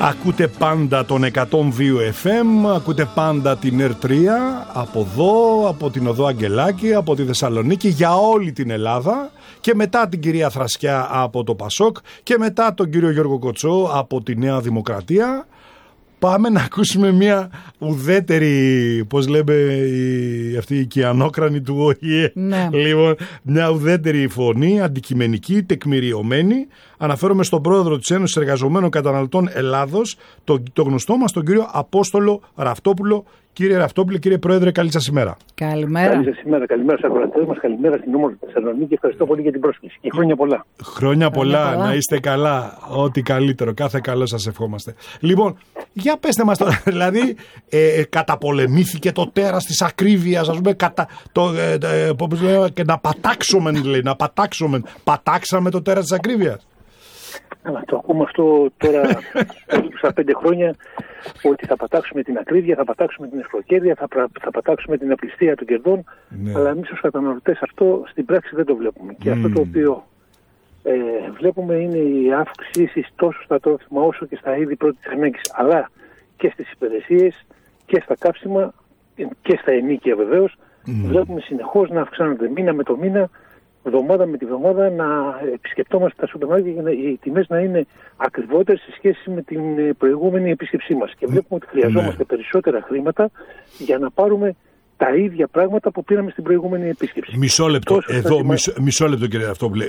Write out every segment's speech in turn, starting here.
Ακούτε πάντα τον 102 FM, ακούτε πάντα την R3 από εδώ, από την Οδό Αγγελάκη, από τη Θεσσαλονίκη, για όλη την Ελλάδα, και μετά την κυρία Θρασκιά από το Πασόκ και μετά τον κύριο Γιώργο Κοτσό από τη Νέα Δημοκρατία. Πάμε να ακούσουμε μια ουδέτερη, πώς λέμε, αυτή η κιανόκρανη του ΟΗΕ. Ναι. Λοιπόν, μια ουδέτερη φωνή, αντικειμενική, τεκμηριωμένη. Αναφέρομαι στον πρόεδρο της Ένωσης Εργαζομένων Καταναλωτών Ελλάδος, το γνωστό μας τον κύριο Απόστολο Ραυτόπουλο. Κύριε Ραυτόπουλε, κύριε Πρόεδρε, καλή σας ημέρα. Καλημέρα. Καλή σας ημέρα, καλημέρα στους ακροατές μας, καλημέρα στην όμορφη Θεσσαλονίκη και ευχαριστώ πολύ για την πρόσκληση. Και χρόνια πολλά. Χρόνια πολλά, να είστε καλά. Ό,τι καλύτερο, κάθε καλό σας ευχόμαστε. Λοιπόν, για πέστε μας τώρα, δηλαδή, καταπολεμήθηκε το τέρας της ακρίβειας, ας πούμε, και να πατάξουμε, πατάξαμε το τέρας της ακρίβειας. Το ακούμε αυτό τώρα περίπου στα 5 χρόνια, ότι θα πατάξουμε την ακρίβεια, θα πατάξουμε την ευκολοκέρδεια, θα πατάξουμε την απληστία των κερδών, αλλά εμείς ως καταναλωτές αυτό στην πράξη δεν το βλέπουμε. Και αυτό το οποίο βλέπουμε είναι η αύξηση τόσο στα τρόφιμα όσο και στα είδη πρώτης ανάγκης, αλλά και στις υπηρεσίες και στα καύσιμα και στα ενοίκια βεβαίως. Βλέπουμε συνεχώς να αυξάνονται μήνα με το μήνα, εβδομάδα με τη βδομάδα, να επισκεπτόμαστε τα σούπερ μάρκετ για οι τιμές να είναι ακριβότερες σε σχέση με την προηγούμενη επίσκεψή μας. Και βλέπουμε ότι χρειαζόμαστε περισσότερα χρήματα για να πάρουμε τα ίδια πράγματα που πήραμε στην προηγούμενη επίσκεψη. Μισό λεπτό, μισό λεπτό κύριε Ραυτόπουλε.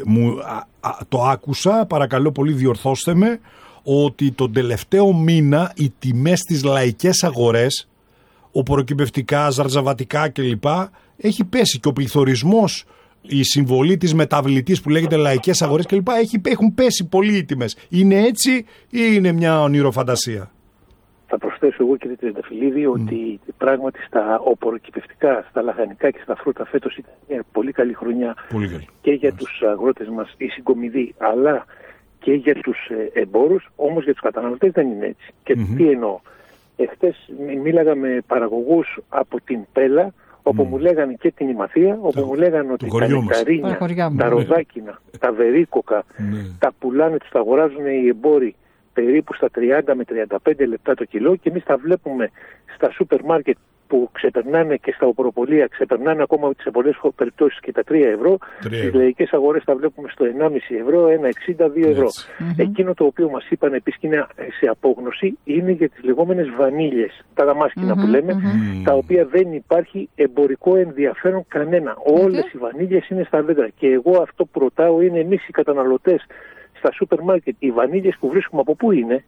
Το άκουσα, παρακαλώ πολύ διορθώστε με, ότι τον τελευταίο μήνα οι τιμές στις λαϊκές αγορές, οπωροκυπευτικά, ζαρζαβατικά κλπ, έχει πέσει και ο πληθωρισμός, η συμβολή της μεταβλητής που λέγεται λαϊκές αγορές κλπ. Έχουν πέσει πολύ οι τιμές. Είναι έτσι ή είναι μια ονειροφαντασία? Θα προσθέσω εγώ, κύριε Τριανταφυλλίδη, ότι πράγματι στα οπωροκυπευτικά, στα λαχανικά και στα φρούτα φέτος ήταν μια πολύ καλή χρονιά και για τους αγρότες μας, η συγκομιδή, αλλά και για τους εμπόρους. Όμως για τους καταναλωτές δεν είναι έτσι. Και τι εννοώ? Εχθές μίλαγα με παραγωγούς από την Πέλα, όπου μου λέγανε και την Ημαθία, όπου μου λέγανε ότι τα νεκταρίνια, τα ροδάκινα, τα βερίκοκα, τα πουλάνε, τους τα αγοράζουν οι εμπόροι περίπου στα 30 με 35 λεπτά το κιλό, και εμείς τα βλέπουμε στα σούπερ μάρκετ που ξεπερνάνε και στα οπωροπολία, ξεπερνάνε ακόμα σε πολλές περιπτώσεις και τα 3 ευρώ. Στις λαϊκές αγορές τα βλέπουμε στο 1,5 ευρώ, 1,60, 2 ευρώ. Εκείνο το οποίο μας είπαν επίσης και είναι σε απόγνωση είναι για τις λεγόμενες βανίλιες, τα δαμάσκηνα που λέμε, τα οποία δεν υπάρχει εμπορικό ενδιαφέρον κανένα. Όλες οι βανίλιες είναι στα δέντρα. Και εγώ αυτό που ρωτάω είναι, εμείς οι καταναλωτές στα σούπερ μάρκετ, οι βανίλιες που βρίσκουμε από πού είναι?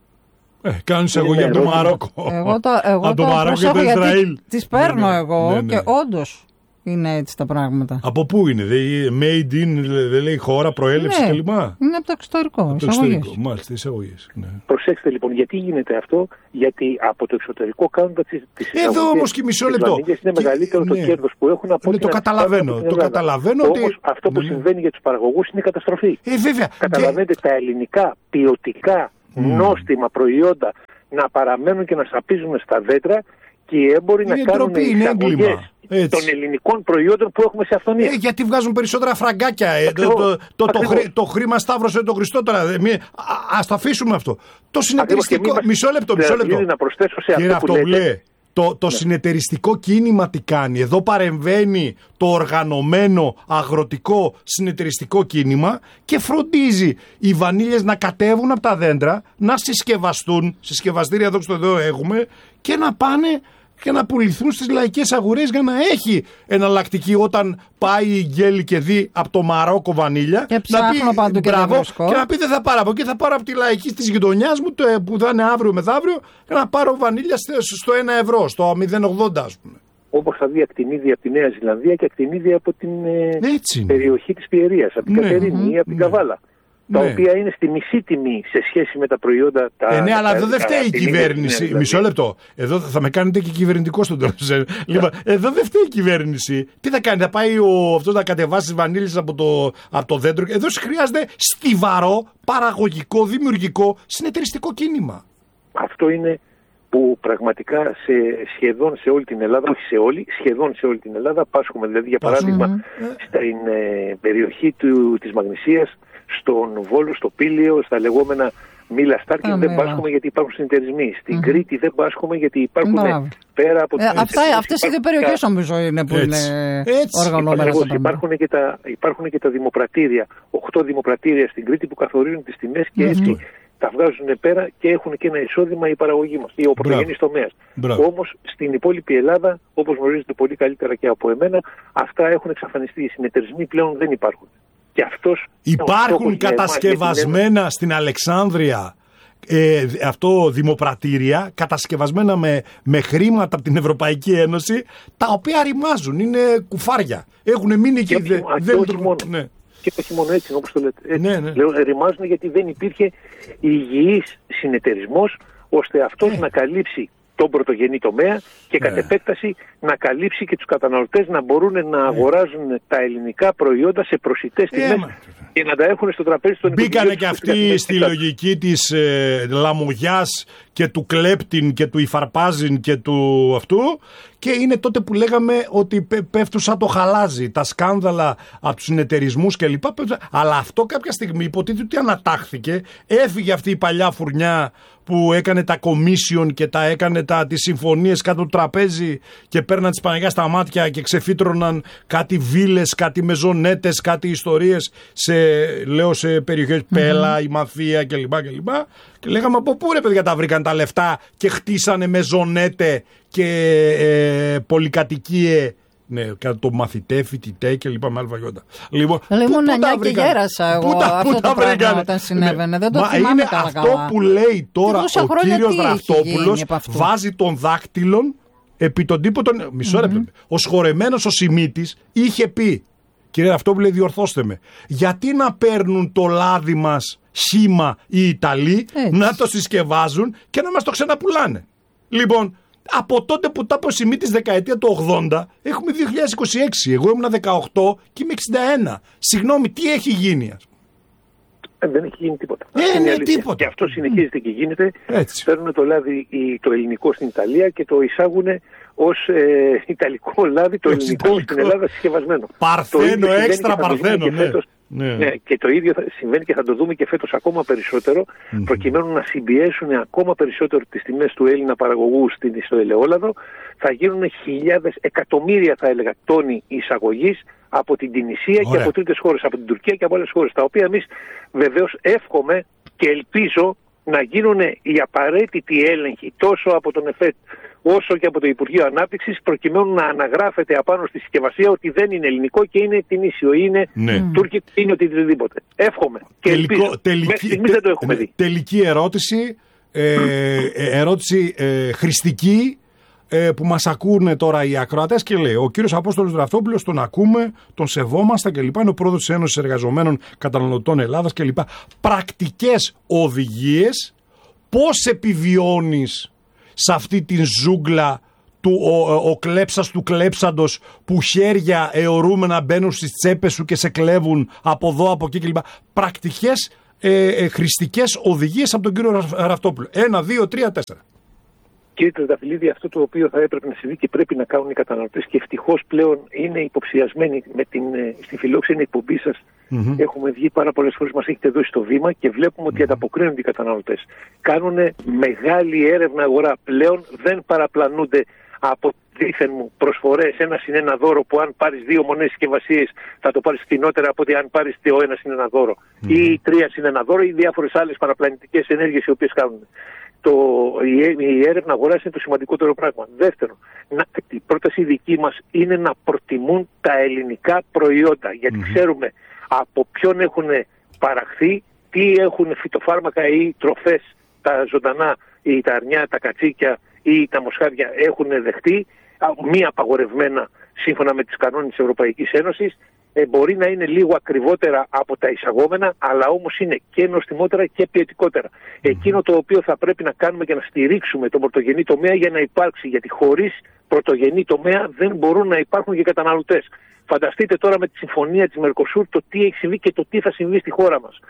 Κάνουν εισαγωγή από το Μαρόκο. Εγώ το Μαρόκο και το Ισραήλ. Τις παίρνω εγώ και όντως είναι έτσι τα πράγματα. Από πού είναι? Made in, δεν λέει χώρα, προέλευση κλπ. Είναι από το εξωτερικό. Από το εξωτερικό, μάλιστα, εισαγωγές. Προσέξτε λοιπόν, γιατί γίνεται αυτό? Γιατί από το εξωτερικό κάνουν τις εισαγωγές. Εδώ όμως και μισό λεπτό. Είναι μεγαλύτερο το κέρδος που έχουν από το καταλαβαίνω. Όμως αυτό που συμβαίνει για τους παραγωγούς είναι καταστροφή. Βέβαια. Καταλαβαίνετε, τα ελληνικά ποιοτικά νόστιμα προϊόντα να παραμένουν και να σαπίζουν στα δέντρα και οι έμποροι να κάνουν εισαγωγές των ελληνικών προϊόντων που έχουμε σε αυθονία. Γιατί βγάζουν περισσότερα φραγκάκια. Το χρήμα σταύρωσε τον Χριστό τώρα. Ας το αφήσουμε αυτό. Το συνεταιριστικό. Μισό λεπτό. Να προσθέσω σε αυτό που λέτε. Το συνεταιριστικό κίνημα τι κάνει? Εδώ παρεμβαίνει το οργανωμένο αγροτικό συνεταιριστικό κίνημα και φροντίζει οι βανίλιες να κατέβουν από τα δέντρα, να συσκευαστούν, συσκευαστήρια εδώ έχουμε, και να πάνε και να πουληθούν στις λαϊκές αγορές για να έχει εναλλακτική όταν πάει η Γέλη και δει από το Μαρόκο βανίλια. Και ψάχνω παντού και να πει δεν θα πάρω από εκεί, θα πάρω από τη λαϊκή της γειτονιάς μου που θα είναι αύριο μεθαύριο, και να πάρω βανίλια στο 1 ευρώ, στο 0,80 ας πούμε. Όπως θα δει ακτινίδια από τη Νέα Ζηλανδία και ακτινίδια από την περιοχή της Πιερίας, από την Κατερίνη ή από την Καβάλα. Τα οποία είναι στη μισή τιμή σε σχέση με τα προϊόντα. Ναι, αλλά εδώ δεν φταίει η κυβέρνηση. Μισό λεπτό. Εδώ θα με κάνετε και κυβερνητικό στον τέλος. Λοιπόν, εδώ δεν φταίει η κυβέρνηση. Τι θα κάνει? Θα πάει αυτός να κατεβάσει τις βανίλιες από το δέντρο? Εδώ χρειάζεται στιβαρό, παραγωγικό, δημιουργικό, συνεταιριστικό κίνημα. Αυτό είναι που πραγματικά σχεδόν σε όλη την Ελλάδα, όχι σε όλη, σχεδόν σε όλη την Ελλάδα πάσχουμε. Δηλαδή, για παράδειγμα, στην περιοχή της Μαγνησίας, στον Βόλο, στο Πήλιο, στα λεγόμενα Μήλα Στάρκη δεν πάσχουμε γιατί υπάρχουν συνεταιρισμοί. Στην Κρήτη δεν πάσχουμε γιατί υπάρχουν πέρα από αυτές οι δύο περιοχές νομίζω είναι που είναι οργανωμένες. Υπάρχουν και τα δημοπρατήρια. 8 δημοπρατήρια στην Κρήτη που καθορίζουν τις τιμές και έτσι τα βγάζουν πέρα και έχουν και ένα εισόδημα η παραγωγή μας, ο πρωτογενής τομέας. Όμως στην υπόλοιπη Ελλάδα, όπως γνωρίζετε πολύ καλύτερα και από εμένα, αυτά έχουν εξαφανιστεί. Οι συνεταιρισμοί πλέον δεν υπάρχουν. Και υπάρχουν κατασκευασμένα στην Αλεξάνδρεια δημοπρατήρια, κατασκευασμένα με χρήματα από την Ευρωπαϊκή Ένωση, τα οποία ρημάζουν, είναι κουφάρια. Έχουν μείνει εκεί. Και όχι μόνο έτσι, όπως το λέτε. Λέω, ρημάζουν γιατί δεν υπήρχε υγιής συνεταιρισμός ώστε αυτός να καλύψει τον πρωτογενή τομέα και κατ' επέκταση να καλύψει και τους καταναλωτές να μπορούν να αγοράζουν τα ελληνικά προϊόντα σε προσιτές τιμές και να τα έχουν στο τραπέζι των οικογενειών. Μπήκανε και αυτοί στη λογική της λαμογιάς και του κλέπτην και του υφαρπάζιν και του αυτού, και είναι τότε που λέγαμε ότι πέφτουν σαν το χαλάζι τα σκάνδαλα από τους συνεταιρισμούς κλπ. Αλλά αυτό κάποια στιγμή υποτίθεται ότι ανατάχθηκε, έφυγε αυτή η παλιά φουρνιά που έκανε τα commission και τα έκανε τις συμφωνίες κάτω του τραπέζι και παίρναν τις Παναγιά στα μάτια και ξεφύτρωναν κάτι βίλες, κάτι μεζονέτες, κάτι ιστορίες σε περιοχές Πέλα, η Μαφία κλπ. Και λέγαμε από πού ρε παιδιά τα βρήκαν τα λεφτά και χτίσανε μεζονέτε και πολυκατοικίε. Ναι, κάτω το μαθητέ, φοιτητέ και λοιπά με αλφαγιώτα. Λοιπόν, ήμουν 9 και γέρασα εγώ αυτό το πράγμα όταν συνέβαινε. Δεν το θυμάμαι καλά. Αυτό που λέει τώρα ο κύριος Ραυτόπουλος, βάζει τον δάκτυλον επί τον τύπο των... Μισό λεπτό. Ο σχορεμένος ο Σιμίτης είχε πει, κύριε Ραυτόπουλε, διορθώστε με, γιατί να παίρνουν το λάδι μας χύμα οι Ιταλοί, να το συσκευάζουν και να μας το ξαναπουλάνε. Λοιπόν, από τότε που τα πω Σιμίτης δεκαετία του 80, έχουμε 2026. Εγώ ήμουν 18 και είμαι 61. Συγγνώμη, τι έχει γίνει? Δεν έχει γίνει τίποτα. Τίποτα. Και αυτό συνεχίζεται και γίνεται. Παίρνουν το λάδι το ελληνικό στην Ιταλία και το εισάγουν ως ιταλικό λάδι, το ελληνικό στην Ελλάδα συσκευασμένο. Παρθένο, έξτρα παρθένο. Ναι, και το ίδιο συμβαίνει και θα το δούμε και φέτος ακόμα περισσότερο, προκειμένου να συμπιέσουν ακόμα περισσότερο τις τιμές του Έλληνα παραγωγού στο ελαιόλαδο. Θα γίνουν χιλιάδες, εκατομμύρια θα έλεγα, τόνοι εισαγωγής από την Τινησία και από τρίτες χώρες, από την Τουρκία και από άλλες χώρες, τα οποία εμείς βεβαίως εύχομαι και ελπίζω να γίνουν οι απαραίτητοι έλεγχοι τόσο από τον ΕΦΕΤ όσο και από το Υπουργείο Ανάπτυξης, προκειμένου να αναγράφεται απάνω στη συσκευασία ότι δεν είναι ελληνικό και είναι τινήσιο, είναι τουρκικό, είναι οτιδήποτε. Εύχομαι και ελπίζω. Μέχρι στιγμής δεν το έχουμε δει. Τελική ερώτηση, ερώτηση χρηστική, που μας ακούνε τώρα οι ακροατές και λέει: ο κύριος Απόστολος Ραυτόπουλος, τον ακούμε, τον σεβόμαστε κλπ. Είναι ο πρόεδρος της Ένωσης Εργαζομένων Καταναλωτών Ελλάδας κλπ. Πρακτικές οδηγίες, πώς επιβιώνεις σε αυτή την ζούγκλα ο κλέψας του κλέψαντος, που χέρια αιωρούμενα μπαίνουν στις τσέπες σου και σε κλέβουν από εδώ, από εκεί κλπ. Πρακτικές χρηστικές οδηγίες από τον κύριο Ραυτόπουλο. 1, 2, 3, 4. Κύριε Τρενταφυλλίδη, αυτό το οποίο θα έπρεπε να συμβεί και πρέπει να κάνουν οι καταναλωτές, και ευτυχώς πλέον είναι υποψιασμένοι στη φιλόξενη εκπομπή σας. Έχουμε βγει πάρα πολλές φορές, μας έχετε δώσει το βήμα και βλέπουμε ότι ανταποκρίνονται οι καταναλωτές. Κάνουν μεγάλη έρευνα αγορά. Πλέον δεν παραπλανούνται από δίθεν μου προσφορές 1+1 δώρο, που αν πάρεις 2 μονές συσκευασίες θα το πάρεις φθηνότερα από ότι αν πάρεις το 1+1 δώρο ή 3+1 δώρο ή διάφορες άλλες παραπλανητικές ενέργειες οι οποίες κάνουν. Η έρευνα αγοράς είναι το σημαντικότερο πράγμα. Δεύτερον, η πρόταση δική μας είναι να προτιμούν τα ελληνικά προϊόντα, γιατί ξέρουμε από ποιον έχουν παραχθεί, τι έχουν φυτοφάρμακα ή τροφές, τα ζωντανά ή τα αρνιά, τα κατσίκια ή τα μοσχάρια έχουν δεχτεί, μη απαγορευμένα σύμφωνα με τις κανόνες της Ευρωπαϊκής Ένωσης. Μπορεί να είναι λίγο ακριβότερα από τα εισαγόμενα, αλλά όμως είναι και νοστιμότερα και ποιοτικότερα. Εκείνο το οποίο θα πρέπει να κάνουμε και να στηρίξουμε τον πρωτογενή τομέα για να υπάρξει, γιατί χωρίς πρωτογενή τομέα δεν μπορούν να υπάρχουν και καταναλωτές. Φανταστείτε τώρα με τη συμφωνία της Μερκοσούρ το τι έχει συμβεί και το τι θα συμβεί στη χώρα μας.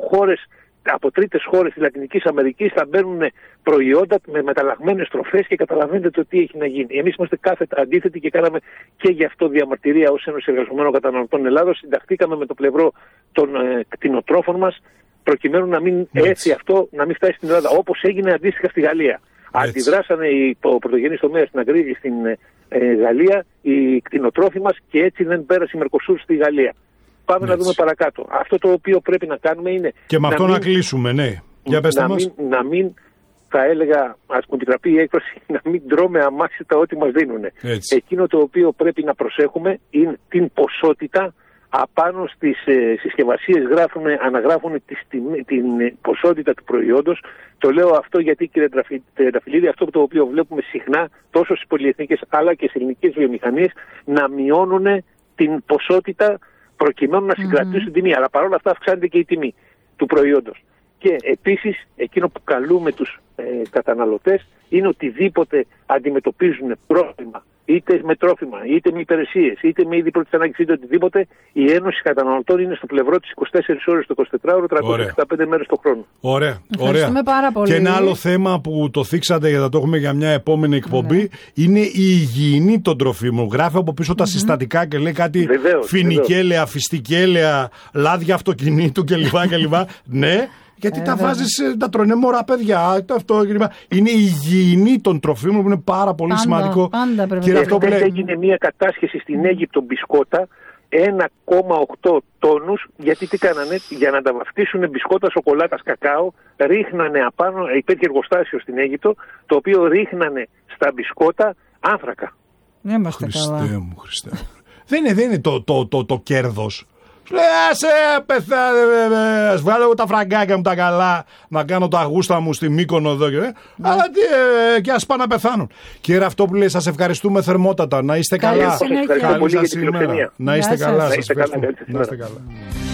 Από τρίτες χώρες της Λατινικής Αμερικής θα μπαίνουν προϊόντα με μεταλλαγμένες τροφές και καταλαβαίνετε το τι έχει να γίνει. Εμείς είμαστε κάθετα αντίθετοι και κάναμε και γι' αυτό διαμαρτυρία ως Ένωση Εργαζομένων Καταναλωτών Ελλάδος. Συνταχθήκαμε με το πλευρό των κτηνοτρόφων μας, προκειμένου να μην έρθει αυτό, να μην φτάσει στην Ελλάδα, όπως έγινε αντίστοιχα στη Γαλλία. Αντιδράσανε οι πρωτογενείς τομέας στην Γαλλία, οι κτηνοτρόφοι μας, και έτσι δεν πέρασε η Μερκοσούρ στη Γαλλία. Πάμε να δούμε παρακάτω. Αυτό το οποίο πρέπει να κάνουμε είναι... Και με αυτό να κλείσουμε, ναι. Για πέστε μας. Να μην, θα έλεγα, ας μου επιτραπεί η έκφραση, να μην τρώμε αμάξιτα ό,τι μας δίνουν. Εκείνο το οποίο πρέπει να προσέχουμε είναι την ποσότητα. Απάνω στις συσκευασίες αναγράφουν την ποσότητα του προϊόντος. Το λέω αυτό γιατί, κύριε Τριανταφυλλίδη, αυτό το οποίο βλέπουμε συχνά τόσο στις πολυεθνικές αλλά και στις ελληνικές βιομηχανίες, να μειώνουν την ποσότητα προκειμένου να συγκρατήσουν την τιμή. Αλλά παρόλα αυτά αυξάνεται και η τιμή του προϊόντος. Και επίσης εκείνο που καλούμε τους καταναλωτές είναι οτιδήποτε αντιμετωπίζουν πρόβλημα, είτε με τρόφιμα, είτε με υπηρεσίες, είτε με είδη πρώτης ανάγκης, είτε οτιδήποτε, η Ένωση Καταναλωτών είναι στο πλευρό της 24 ώρες το 24ωρο, 365 μέρες το χρόνο. Ωραία. Πάρα πολύ. Και ένα άλλο θέμα που το θίξατε, γιατί θα το έχουμε για μια επόμενη εκπομπή, είναι η υγιεινή των τροφίμων. Γράφει από πίσω τα συστατικά και λέει κάτι φινικέλαια, φιστικέλαια, λάδια αυτοκινήτου κλπ. Ναι. Γιατί τα βάζεις, τα τρώνε μωρά παιδιά, αυτό κλπ. Είναι η υγιεινή των τροφίμων που είναι πάρα πολύ σημαντικό. Και αυτό έγινε μια κατάσχεση στην Αίγυπτο μπισκότα, 1,8 τόνους, γιατί τι κάνανε, για να τα βαφτίσουν μπισκότα σοκολάτας κακάο, ρίχνανε απάνω, υπήρχε εργοστάσιο στην Αίγυπτο, το οποίο ρίχνανε στα μπισκότα άνθρακα. Χριστέ μου. Δεν είναι το κέρδος. Λέει, ας βγάλω εγώ τα φραγκάκια μου τα καλά, να κάνω τα γούστα μου στη Μύκονο εδώ αλλά και ας πάνε να πεθάνουν. Κύριε Ραυτόπουλε, σας ευχαριστούμε θερμότατα. Να είστε καλά. Ευχαριστώ πολύ για την φιλοξενία. Να είστε καλά. Σας ευχαριστούμε. Να είστε καλά.